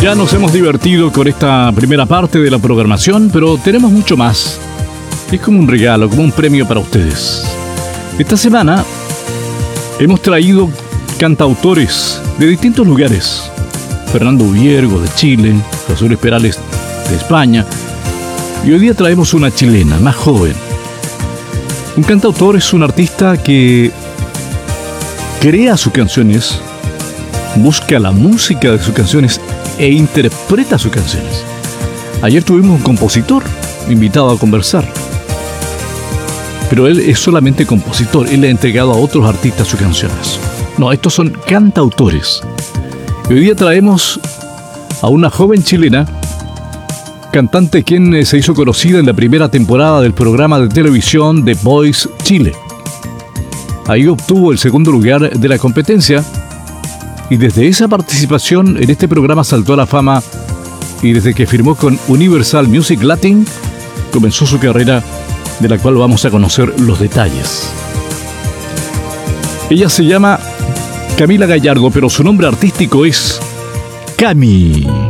Ya nos hemos divertido con esta primera parte de la programación, pero tenemos mucho más. Es como un regalo, como un premio para ustedes. Esta semana hemos traído cantautores de distintos lugares. Fernando Viergo de Chile, Josué Perales de España. Y hoy día traemos una chilena, más joven. Un cantautor es un artista que crea sus canciones, busca la música de sus canciones e interpreta sus canciones. Ayer tuvimos un compositor invitado a conversar, pero él es solamente compositor. Él le ha entregado a otros artistas sus canciones. No, estos son cantautores. Y hoy día traemos a una joven chilena, cantante quien se hizo conocida en la primera temporada del programa de televisión The Voice Chile. Ahí obtuvo el segundo lugar de la competencia. Y desde esa participación en este programa saltó a la fama, y desde que firmó con Universal Music Latin comenzó su carrera, de la cual vamos a conocer los detalles. Ella se llama Camila Gallardo, pero su nombre artístico es Cami.